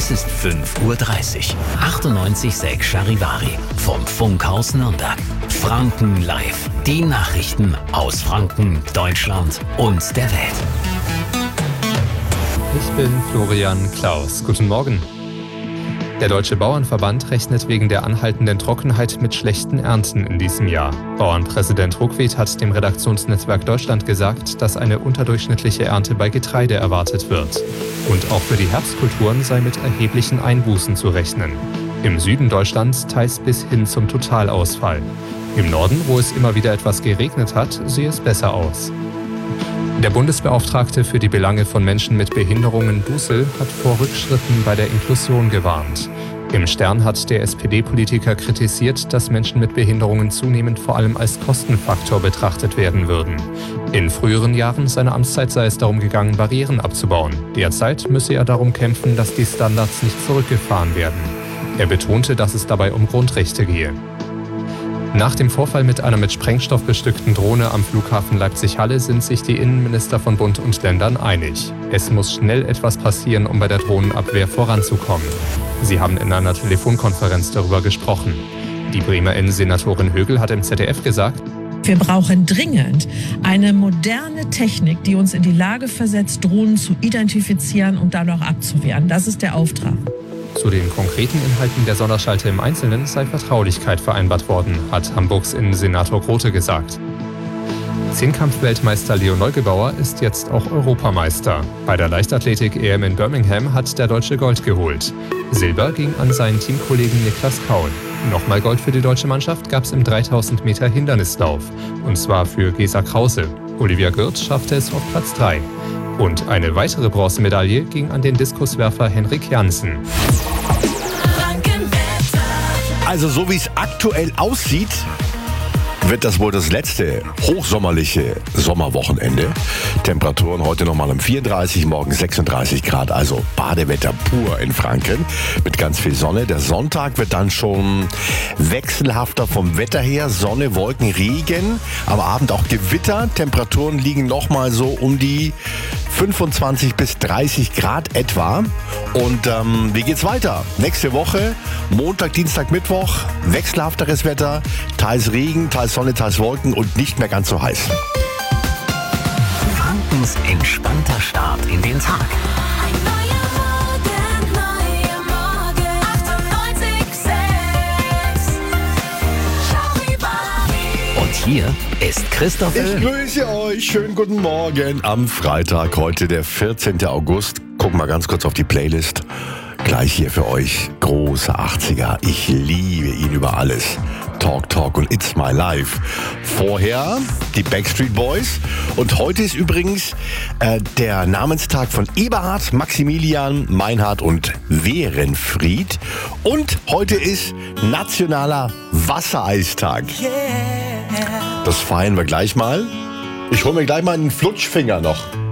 Es ist 5:30 Uhr. 98,6 Charivari vom Funkhaus Nürnberg. Franken live. Die Nachrichten aus Franken, Deutschland und der Welt. Ich bin Florian Klaus. Guten Morgen. Der Deutsche Bauernverband rechnet wegen der anhaltenden Trockenheit mit schlechten Ernten in diesem Jahr. Bauernpräsident Ruckwied hat dem Redaktionsnetzwerk Deutschland gesagt, dass eine unterdurchschnittliche Ernte bei Getreide erwartet wird. Und auch für die Herbstkulturen sei mit erheblichen Einbußen zu rechnen. Im Süden Deutschlands teils bis hin zum Totalausfall. Im Norden, wo es immer wieder etwas geregnet hat, sehe es besser aus. Der Bundesbeauftragte für die Belange von Menschen mit Behinderungen Dussel hat vor Rückschritten bei der Inklusion gewarnt. Im Stern hat der SPD-Politiker kritisiert, dass Menschen mit Behinderungen zunehmend vor allem als Kostenfaktor betrachtet werden würden. In früheren Jahren seiner Amtszeit sei es darum gegangen, Barrieren abzubauen. Derzeit müsse er darum kämpfen, dass die Standards nicht zurückgefahren werden. Er betonte, dass es dabei um Grundrechte gehe. Nach dem Vorfall mit einer mit Sprengstoff bestückten Drohne am Flughafen Leipzig-Halle sind sich die Innenminister von Bund und Ländern einig. Es muss schnell etwas passieren, um bei der Drohnenabwehr voranzukommen. Sie haben in einer Telefonkonferenz darüber gesprochen. Die Bremer Innensenatorin Högel hat im ZDF gesagt: Wir brauchen dringend eine moderne Technik, die uns in die Lage versetzt, Drohnen zu identifizieren und dann auch abzuwehren. Das ist der Auftrag. Zu den konkreten Inhalten der Sonderschalte im Einzelnen sei Vertraulichkeit vereinbart worden, hat Hamburgs Innensenator Grote gesagt. Zehnkampf-Weltmeister Leo Neugebauer ist jetzt auch Europameister. Bei der Leichtathletik-EM in Birmingham hat der Deutsche Gold geholt. Silber ging an seinen Teamkollegen Niklas Kaul. Nochmal Gold für die deutsche Mannschaft gab es im 3000 Meter Hindernislauf. Und zwar für Gesa Krause. Olivia Gürt schaffte es auf Platz 3. Und eine weitere Bronzemedaille ging an den Diskuswerfer Henrik Jansen. Also so wie es aktuell aussieht, wird das wohl das letzte hochsommerliche Sommerwochenende. Temperaturen heute nochmal um 34, morgen 36 Grad, also Badewetter pur in Franken mit ganz viel Sonne. Der Sonntag wird dann schon wechselhafter vom Wetter her. Sonne, Wolken, Regen, am Abend auch Gewitter. Temperaturen liegen nochmal so um die 25 bis 30 Grad etwa. Und wie geht's weiter? Nächste Woche, Montag, Dienstag, Mittwoch, wechselhafteres Wetter, teils Regen, teils Sonne, teils Wolken und nicht mehr ganz so heiß. Frankens entspannter Start in den Tag. Ein neuer Morgen, 98,6 Charivari. Und hier ist Christoph Ich Öl. grüße euch, schönen guten Morgen am Freitag, heute der 14. August. Gucken mal ganz kurz auf die Playlist. Gleich hier für euch, große 80er. Ich liebe ihn über alles. Talk Talk und It's My Life. Vorher die Backstreet Boys. Und heute ist übrigens der Namenstag von Eberhard, Maximilian, Meinhard und Werenfried. Und heute ist Nationaler Wassereistag. Das feiern wir gleich mal. Ich hole mir gleich mal einen Flutschfinger noch.